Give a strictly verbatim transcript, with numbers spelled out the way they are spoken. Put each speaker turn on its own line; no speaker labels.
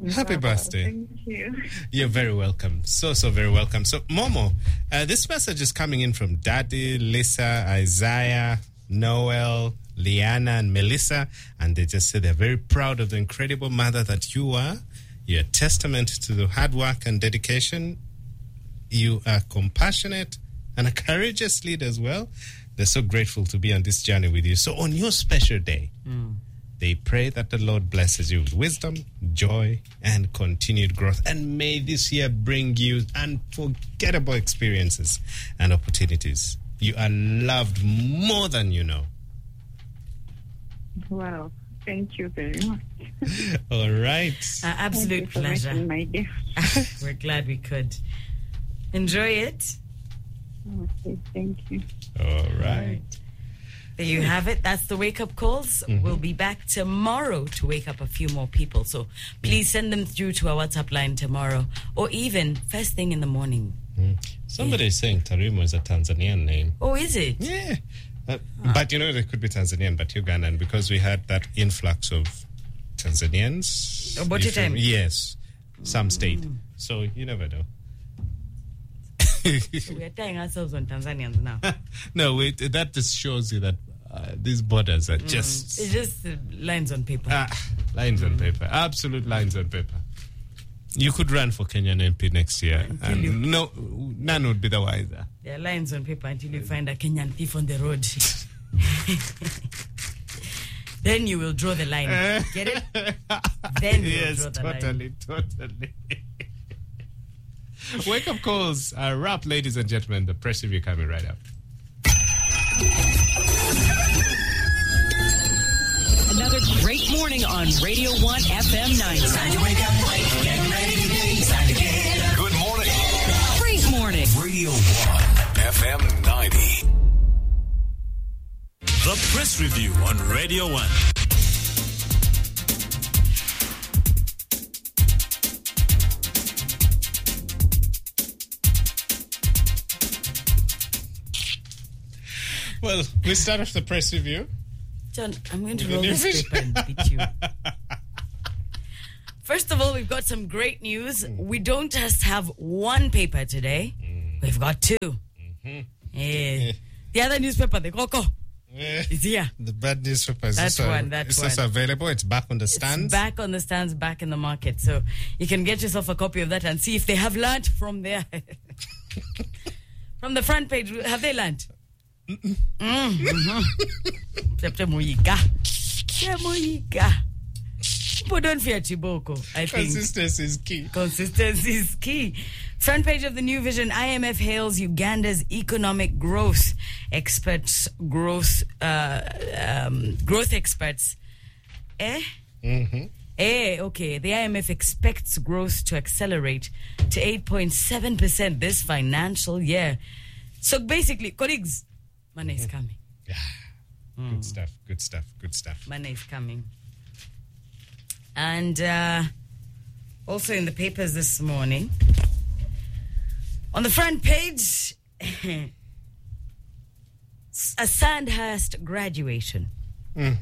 Happy
Wow,
birthday.
Thank you.
You're very welcome. So, so very welcome. So, Momo, uh, this message is coming in from Daddy, Lisa, Isaiah, Noel, Liana, and Melissa. And they just say they're very proud of the incredible mother that you are. You're a testament to the hard work and dedication. You are compassionate and a courageous leader as well. They're so grateful to be on this journey with you. So, on your special day, mm. they pray that the Lord blesses you with wisdom, joy, and continued growth. And may this year bring you unforgettable experiences and opportunities. You are loved more than you know.
Wow. Thank you very much.
All right.
Uh, absolute pleasure.
My gift.
We're glad we could. Enjoy it.
Okay, thank you.
All right.
There you have it. That's the wake-up calls. Mm-hmm. We'll be back tomorrow to wake up a few more people. So please send them through to our WhatsApp line tomorrow, or even first thing in the morning.
Mm. Somebody yeah. is saying Tarimo is a Tanzanian name.
Oh, is it?
Yeah. Uh, ah. But, you know, it could be Tanzanian, but Ugandan, because we had that influx of Tanzanians.
About your time?
Yes. Some stayed. Mm. So you never know.
So we are tying ourselves on Tanzanians now.
No, wait, that just shows you that uh, these borders are just...
Mm. It's just uh, lines on paper.
Ah, lines mm. on paper. Absolute lines on paper. You could run for Kenyan M P next year. And you, no, none would be the wiser.
There are lines on paper until you find a Kenyan thief on the road. Then you will draw the line. Get it? Then you
yes,
will draw the
totally,
line.
totally. Wake up calls are wrap, ladies and gentlemen. The press review coming right up.
Another great morning on Radio one F M ninety. Time to wake up, wake, get ready to be, time to get up. Good morning. Great morning. Radio one F M ninety.
The press review on Radio one.
Well, we start off the press review.
John, I'm going to roll this paper and beat you. First of all, we've got some great news. Mm. We don't just have one paper today. Mm. We've got two. Mm-hmm. Yeah. The other newspaper, the Coco,
yeah.
is here.
The bad newspaper is
That's
also,
one, that's
it's also
one.
available. It's back on the stands.
It's back on the stands, back in the market. So you can get yourself a copy of that and see if they have learnt from there. From the front page, have they learnt? Mm-hmm. People don't fear Chiboko. I think
consistency is key.
Consistency is key. Front page of the New Vision. I M F hails Uganda's economic growth. Experts, growth, uh, um, growth experts. Eh?
Mm-hmm.
Eh, okay. The I M F expects growth to accelerate to eight point seven percent this financial year. So basically, colleagues, money is coming.
Yeah. Mm. Good stuff, good stuff, good stuff.
Money is coming. And uh, also in the papers this morning, on the front page, a Sandhurst graduation. Mm.